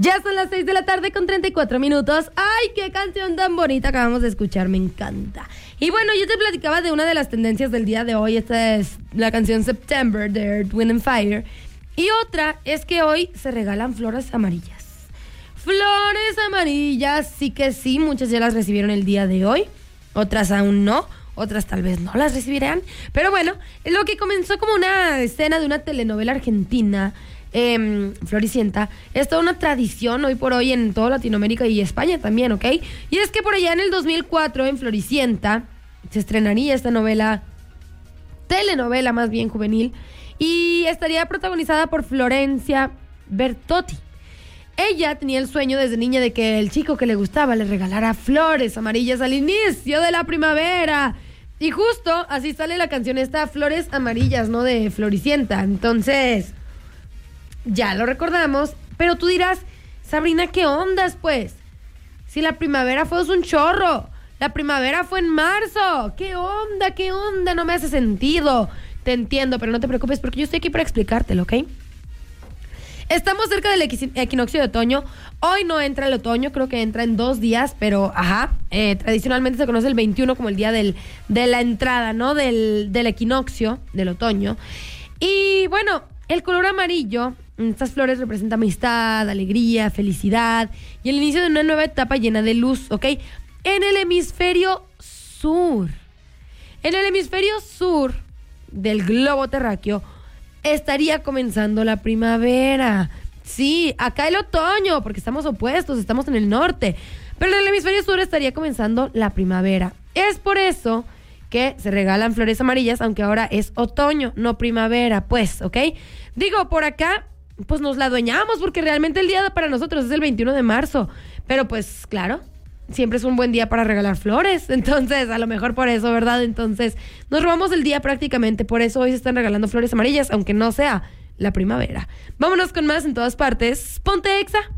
Ya son las 6 de la tarde con 34 minutos. ¡Ay, qué canción tan bonita acabamos de escuchar! Me encanta. Y bueno, yo te platicaba de una de las tendencias del día de hoy. Esta es la canción September de Earth, Wind and Fire. Y otra es que hoy se regalan flores amarillas. Flores amarillas, sí que sí. Muchas ya las recibieron el día de hoy. Otras aún no. Otras tal vez no las recibirán. Pero bueno, lo que comenzó como una escena de una telenovela argentina, Floricienta, es toda una tradición hoy por hoy en toda Latinoamérica y España también, ¿ok? Y es que por allá en el 2004 en Floricienta se estrenaría esta telenovela más bien juvenil, y estaría protagonizada por Florencia Bertotti. Ella tenía el sueño desde niña de que el chico que le gustaba le regalara flores amarillas al inicio de la primavera. Y justo así sale la canción esta, Flores Amarillas, ¿no? De Floricienta. Entonces, ya lo recordamos. Pero tú dirás, Sabrina, ¿qué ondas, pues? Si la primavera fue un chorro. La primavera fue en marzo. ¿Qué onda? ¿Qué onda? No me hace sentido. Te entiendo, pero no te preocupes porque yo estoy aquí para explicártelo, ¿ok? Estamos cerca del equinoccio de otoño. Hoy no entra el otoño, creo que entra en 2 días, pero tradicionalmente se conoce el 21 como el día de la entrada, ¿no? Del equinoccio, del otoño. Y bueno, el color amarillo, estas flores representan amistad, alegría, felicidad y el inicio de una nueva etapa llena de luz, ¿ok? En el hemisferio sur. En el hemisferio sur del globo terráqueo estaría comenzando la primavera. Sí, acá el otoño, porque estamos opuestos, estamos en el norte. Pero en el hemisferio sur estaría comenzando la primavera. Es por eso que se regalan flores amarillas, aunque ahora es otoño, no primavera, pues, ¿ok? Digo, por acá, pues nos la adueñamos, porque realmente el día para nosotros es el 21 de marzo. Pero pues, claro, siempre es un buen día para regalar flores. Entonces, a lo mejor por eso, ¿verdad? Entonces, nos robamos el día prácticamente. Por eso hoy se están regalando flores amarillas, aunque no sea la primavera. Vámonos con más en todas partes. Ponte Exa.